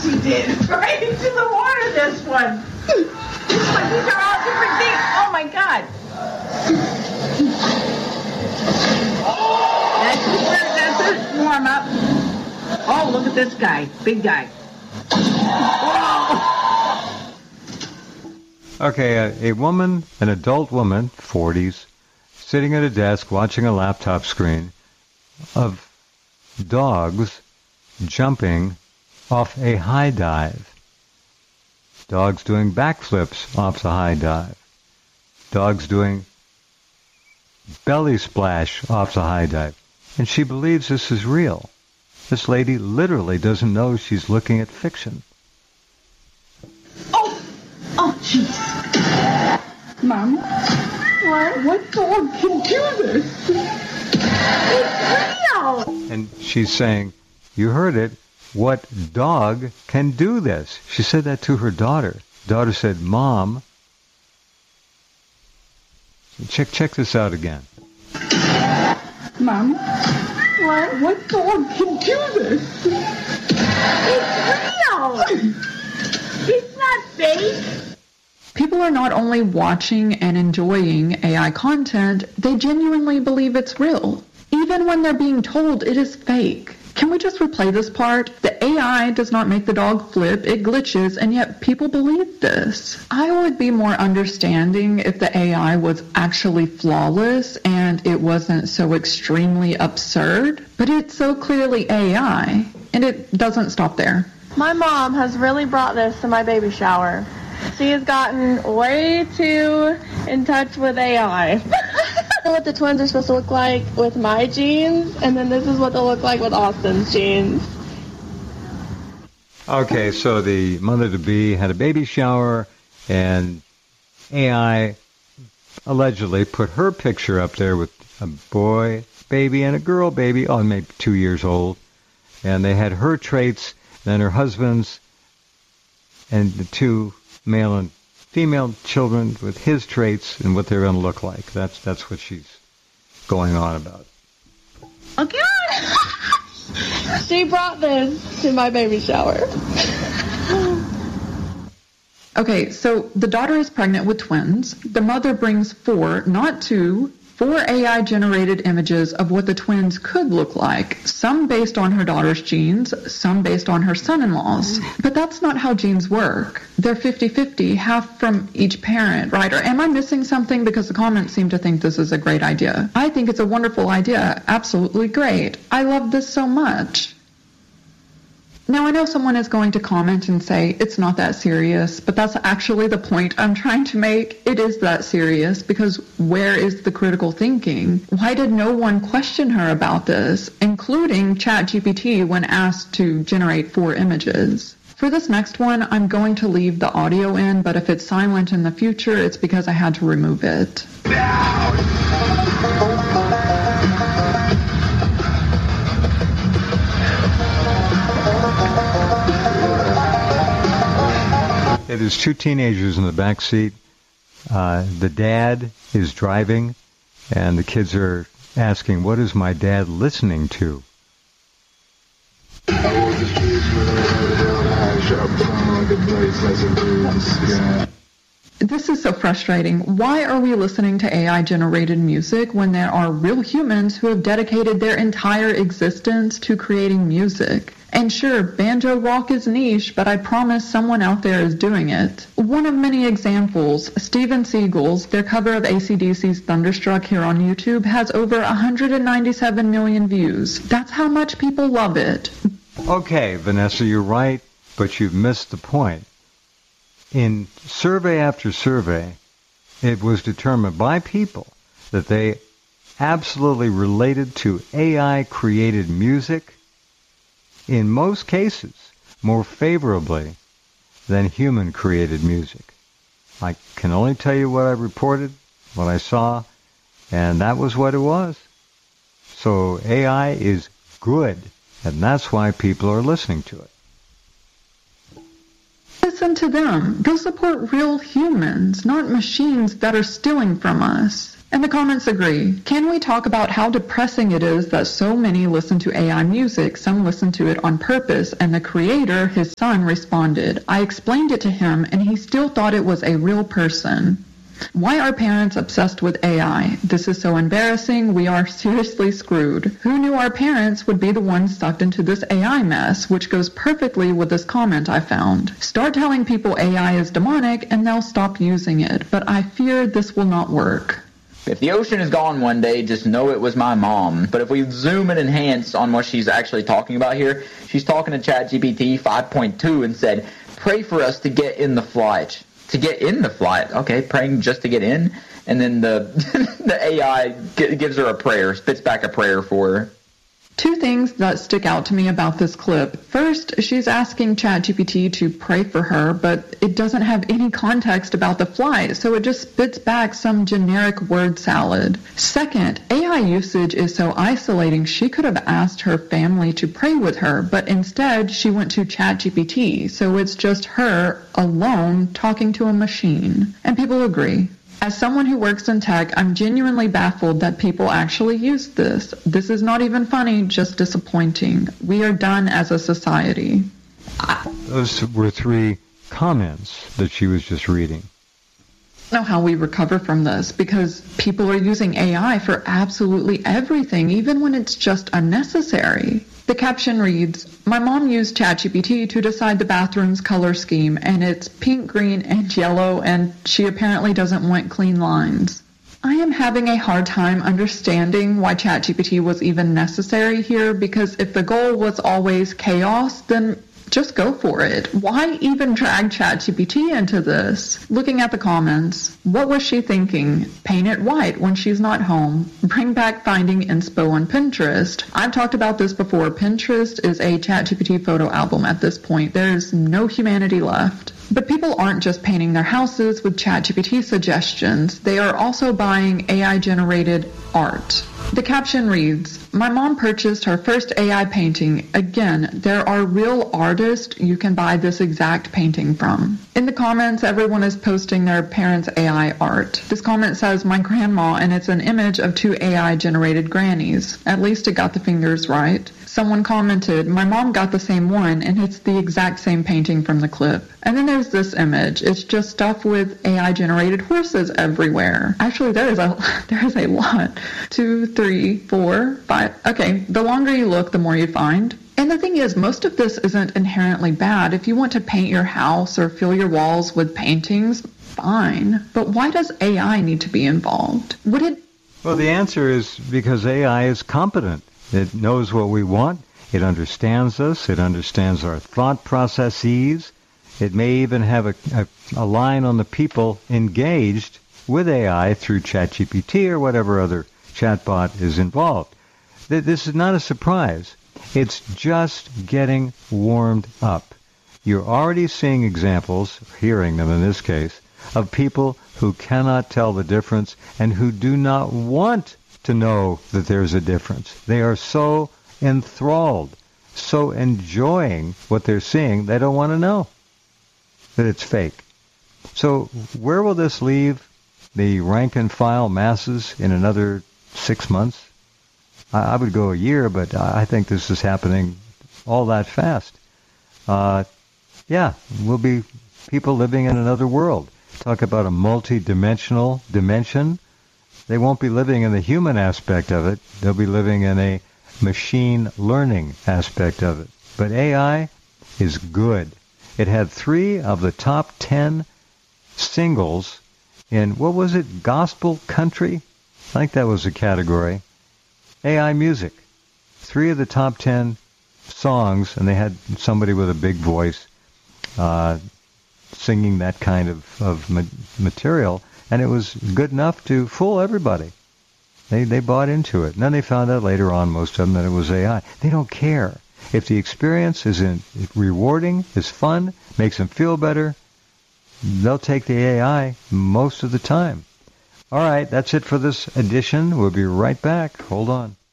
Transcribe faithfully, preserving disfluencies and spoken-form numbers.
she did. Right into the water, this one. This one, these are all different things. Oh, my God. That's it, that's it. Warm up. Oh, look at this guy. Big guy. Whoa. Okay, a, a woman, an adult woman, forties, sitting at a desk watching a laptop screen of dogs jumping off a high dive. Dogs doing backflips off the high dive. Dogs doing belly splash off the high dive. And she believes this is real. This lady literally doesn't know she's looking at fiction. Oh! Oh, jeez. Mom? What? What dog can do this? It's real! And she's saying, you heard it, what dog can do this? She said that to her daughter. Daughter said, Mom. Check check this out again. Mom? What? What dog can do this? It's real! It's not fake. People are not only watching and enjoying A I content, they genuinely believe it's real, even when they're being told it is fake. Can we just replay this part? The A I does not make the dog flip, it glitches, and yet people believe this. I would be more understanding if the A I was actually flawless and it wasn't so extremely absurd, but it's so clearly A I, and it doesn't stop there. My mom has really brought this to my baby shower. She has gotten way too in touch with A I. What the twins are supposed to look like with my genes, and then this is what they'll look like with Austin's genes. Okay, so the mother-to-be had a baby shower, and A I allegedly put her picture up there with a boy baby and a girl baby, oh, maybe two years old, and they had her traits, then her husband's, and the two male and female children with his traits and what they're going to look like. That's that's what she's going on about. Okay. She brought this to my baby shower. Okay, so the daughter is pregnant with twins. The mother brings four, not two, four A I-generated images of what the twins could look like, some based on her daughter's genes, some based on her son-in-law's. But that's not how genes work. They're fifty-fifty, half from each parent, right? Or am I missing something? Because the comments seem to think this is a great idea. I think it's a wonderful idea. Absolutely great. I love this so much. Now, I know someone is going to comment and say, it's not that serious, but that's actually the point I'm trying to make. It is that serious, because where is the critical thinking? Why did no one question her about this, including ChatGPT when asked to generate four images? For this next one, I'm going to leave the audio in, but if it's silent in the future, it's because I had to remove it. It is two teenagers in the back seat. Uh, the dad is driving, and the kids are asking, what is my dad listening to? This is so frustrating. Why are we listening to A I-generated music when there are real humans who have dedicated their entire existence to creating music? And sure, banjo rock is niche, but I promise someone out there is doing it. One of many examples, Steven Seagal's, their cover of A C D C's Thunderstruck here on YouTube, has over one hundred ninety-seven million views. That's how much people love it. Okay, Vanessa, you're right, but you've missed the point. In survey after survey, it was determined by people that they absolutely related to A I-created music, in most cases, more favorably than human-created music. I can only tell you what I reported, what I saw, and that was what it was. So A I is good, and that's why people are listening to it. Listen to them. Go support real humans, not machines that are stealing from us. And the comments agree. Can we talk about how depressing it is that so many listen to A I music? Some listen to it on purpose, and the creator, his son, responded, I explained it to him, and he still thought it was a real person. Why are parents obsessed with A I? This is so embarrassing. We are seriously screwed. Who knew our parents would be the ones sucked into this A I mess, which goes perfectly with this comment I found. Start telling people A I is demonic, and they'll stop using it, but I fear this will not work. If the ocean is gone one day, just know it was my mom. But if we zoom and enhance on what she's actually talking about here, she's talking to ChatGPT five point two and said, pray for us to get in the flight. To get in the flight. Okay, praying just to get in. And then the the A I gives her a prayer, spits back a prayer for her. Two things that stick out to me about this clip. First, she's asking ChatGPT to pray for her, but it doesn't have any context about the flight, so it just spits back some generic word salad. Second, A I usage is so isolating she could have asked her family to pray with her, but instead she went to ChatGPT, so it's just her alone talking to a machine. And people agree. As someone who works in tech, I'm genuinely baffled that people actually use this. This is not even funny, just disappointing. We are done as a society. Those were three comments that she was just reading. I don't know how we recover from this, because people are using A I for absolutely everything, even when it's just unnecessary. The caption reads, my mom used ChatGPT to decide the bathroom's color scheme, and it's pink, green, and yellow, and she apparently doesn't want clean lines. I am having a hard time understanding why ChatGPT was even necessary here, because if the goal was always chaos, then just go for it. Why even drag ChatGPT into this? Looking at the comments, what was she thinking? Paint it white when she's not home. Bring back finding inspo on Pinterest. I've talked about this before. Pinterest is a ChatGPT photo album at this point. There's no humanity left. But people aren't just painting their houses with ChatGPT suggestions. They are also buying A I-generated art. The caption reads, my mom purchased her first A I painting. Again, there are real artists you can buy this exact painting from. In the comments, everyone is posting their parents' A I art. This comment says, my grandma, and it's an image of two A I-generated grannies. At least it got the fingers right. Someone commented, my mom got the same one, and it's the exact same painting from the clip. And then there's this image. It's just stuff with A I-generated horses everywhere. Actually, there is a there is a lot. Two, three, four, five. Okay, the longer you look, the more you find. And the thing is, most of this isn't inherently bad. If you want to paint your house or fill your walls with paintings, fine. But why does A I need to be involved? Would it... Well, the answer is because A I is competent. It knows what we want. It understands us. It understands our thought processes. It may even have a, a, a line on the people engaged with A I through ChatGPT or whatever other chatbot is involved. This is not a surprise. It's just getting warmed up. You're already seeing examples, hearing them in this case, of people who cannot tell the difference and who do not want to know that there's a difference. They are so enthralled, so enjoying what they're seeing, they don't want to know that it's fake. So where will this leave the rank and file masses in another six months? I, I would go a year, but I think this is happening all that fast. Uh, yeah, we'll be people living in another world. Talk about a multi-dimensional dimension. They won't be living in the human aspect of it. They'll be living in a machine learning aspect of it. But A I is good. It had three of the top ten singles in, what was it, gospel country? I think that was the category. A I music. Three of the top ten songs, and they had somebody with a big voice uh, singing that kind of, of ma- material. And it was good enough to fool everybody. They they bought into it. And then they found out later on, most of them, that it was A I. They don't care. If the experience is in, rewarding, is fun, makes them feel better, they'll take the A I most of the time. All right, that's it for this edition. We'll be right back. Hold on.